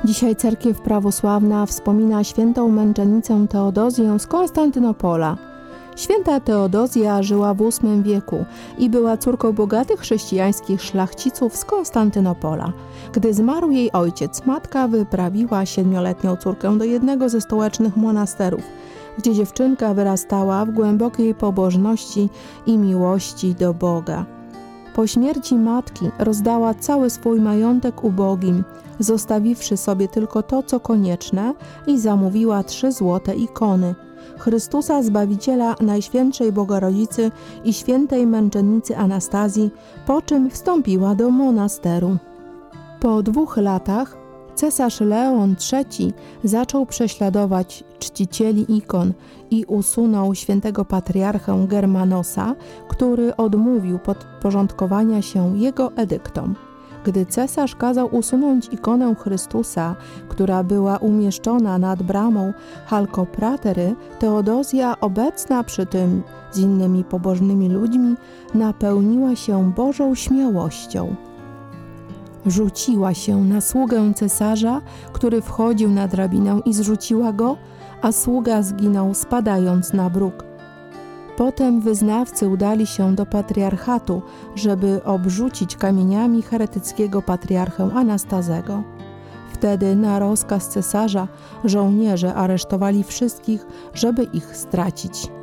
Dzisiaj cerkiew prawosławna wspomina świętą męczennicę Teodozję z Konstantynopola. Święta Teodozja żyła w VIII wieku i była córką bogatych chrześcijańskich szlachciców z Konstantynopola. Gdy zmarł jej ojciec, matka wyprawiła 7-letnią córkę do jednego ze stołecznych monasterów, gdzie dziewczynka wyrastała w głębokiej pobożności i miłości do Boga. Po śmierci matki rozdała cały swój majątek ubogim, zostawiwszy sobie tylko to, co konieczne, i zamówiła 3 złote ikony Chrystusa Zbawiciela, Najświętszej Bogorodzicy i świętej męczennicy Anastazji, po czym wstąpiła do monasteru. Po 2 latach cesarz Leon III zaczął prześladować czcicieli ikon i usunął świętego patriarchę Germanosa, który odmówił podporządkowania się jego edyktom. Gdy cesarz kazał usunąć ikonę Chrystusa, która była umieszczona nad bramą Halkopratery, Teodozja, obecna przy tym z innymi pobożnymi ludźmi, napełniła się Bożą śmiałością. Rzuciła się na sługę cesarza, który wchodził na drabinę, i zrzuciła go, a sługa zginął, spadając na bruk. Potem wyznawcy udali się do patriarchatu, żeby obrzucić kamieniami heretyckiego patriarchę Anastazego. Wtedy na rozkaz cesarza żołnierze aresztowali wszystkich, żeby ich stracić.